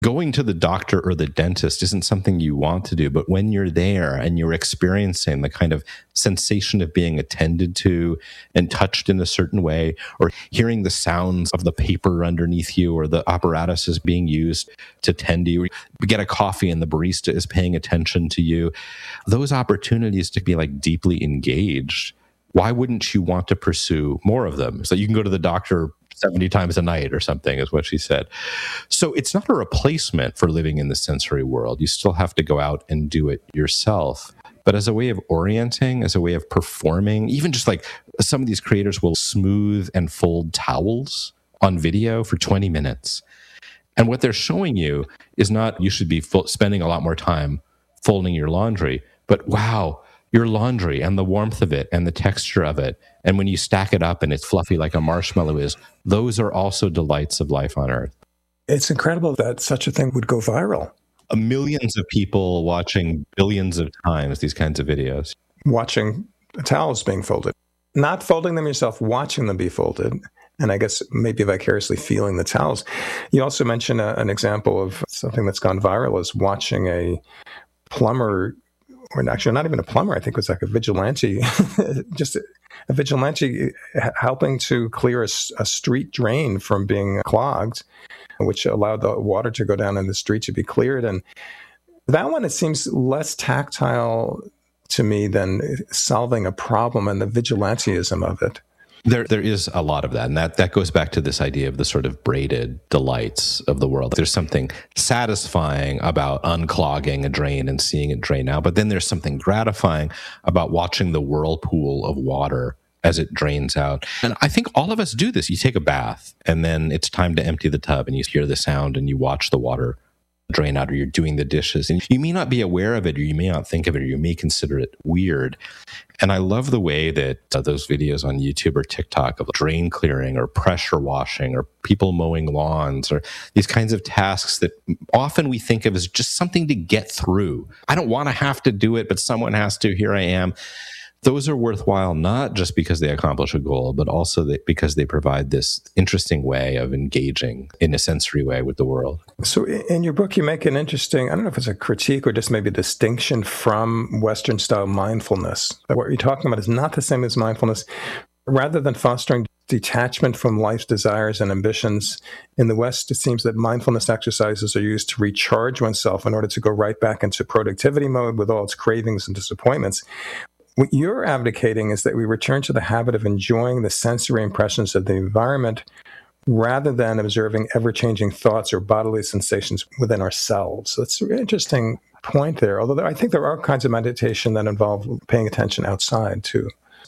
Going to the doctor or the dentist isn't something you want to do, but when you're there and you're experiencing the kind of sensation of being attended to and touched in a certain way, or hearing the sounds of the paper underneath you or the apparatus is being used to tend to you, or get a coffee and the barista is paying attention to you, those opportunities to be like deeply engaged, why wouldn't you want to pursue more of them? So you can go to the doctor 70 times a night or something, is what she said. So it's not a replacement for living in the sensory world. You still have to go out and do it yourself. But as a way of orienting, as a way of performing, even just like some of these creators will smooth and fold towels on video for 20 minutes. And what they're showing you is not you should be spending a lot more time folding your laundry, but wow, your laundry and the warmth of it and the texture of it. And when you stack it up and it's fluffy like a marshmallow is, those are also delights of life on Earth. It's incredible that such a thing would go viral. Millions of people watching billions of times these kinds of videos. Watching towels being folded. Not folding them yourself, watching them be folded. And I guess maybe vicariously feeling the towels. You also mentioned an example of something that's gone viral is watching a plumber, or actually not even a plumber, I think it was like a vigilante, just a vigilante helping to clear a street drain from being clogged, which allowed the water to go down in the street to be cleared. And that one, it seems less tactile to me than solving a problem and the vigilantism of it. There is a lot of that. And that goes back to this idea of the sort of braided delights of the world. There's something satisfying about unclogging a drain and seeing it drain out. But then there's something gratifying about watching the whirlpool of water as it drains out. And I think all of us do this. You take a bath and then it's time to empty the tub and you hear the sound and you watch the water drain out, or you're doing the dishes. And you may not be aware of it, or you may not think of it, or you may consider it weird. And I love the way that those videos on YouTube or TikTok of drain clearing or pressure washing or people mowing lawns or these kinds of tasks that often we think of as just something to get through. I don't want to have to do it, but someone has to. Here I am. Those are worthwhile, not just because they accomplish a goal, but also because they provide this interesting way of engaging in a sensory way with the world. So in your book, you make an interesting, I don't know if it's a critique or just maybe a distinction from Western-style mindfulness. That what you're talking about is not the same as mindfulness. Rather than fostering detachment from life's desires and ambitions, in the West, it seems that mindfulness exercises are used to recharge oneself in order to go right back into productivity mode with all its cravings and disappointments. What you're advocating is that we return to the habit of enjoying the sensory impressions of the environment rather than observing ever-changing thoughts or bodily sensations within ourselves. So it's a really interesting point there, although I think there are kinds of meditation that involve paying attention outside too.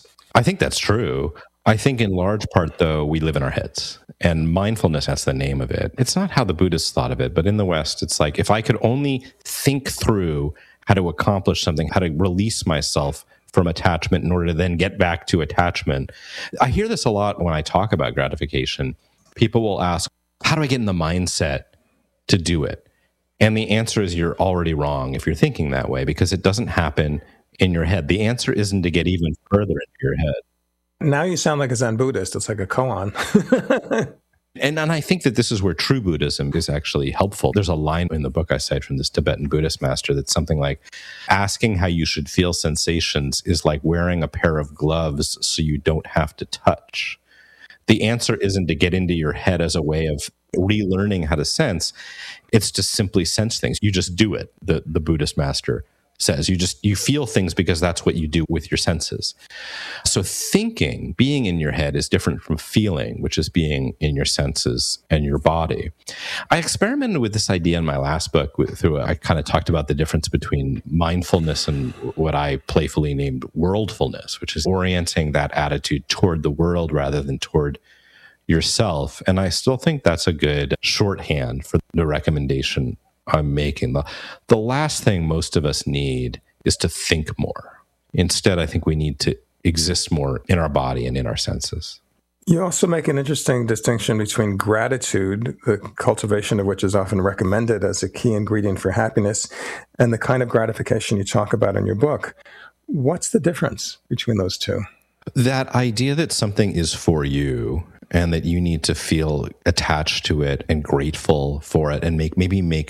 I think that's true. I think in large part, though, we live in our heads. And mindfulness, that's the name of it. It's not how the Buddhists thought of it, but in the West, it's like if I could only think through how to accomplish something, how to release myself from attachment in order to then get back to attachment. I hear this a lot when I talk about gratification. People will ask, how do I get in the mindset to do it? And the answer is you're already wrong if you're thinking that way, because it doesn't happen in your head. The answer isn't to get even further into your head. Now you sound like a Zen Buddhist. It's like a koan. And I think that this is where true Buddhism is actually helpful. There's a line in the book I cite from this Tibetan Buddhist master that's something like, asking how you should feel sensations is like wearing a pair of gloves so you don't have to touch. The answer isn't to get into your head as a way of relearning how to sense. It's to simply sense things. You just do it, the Buddhist master says. You feel things because that's what you do with your senses. So thinking, being in your head, is different from feeling, which is being in your senses and your body. I experimented with this idea in my last book. I kind of talked about the difference between mindfulness and what I playfully named worldfulness, which is orienting that attitude toward the world rather than toward yourself. And I still think that's a good shorthand for the recommendation I'm making. The last thing most of us need is to think more. Instead, I think we need to exist more in our body and in our senses. You also make an interesting distinction between gratitude, the cultivation of which is often recommended as a key ingredient for happiness, and the kind of gratification you talk about in your book. What's the difference between those two? That idea that something is for you and that you need to feel attached to it and grateful for it and maybe make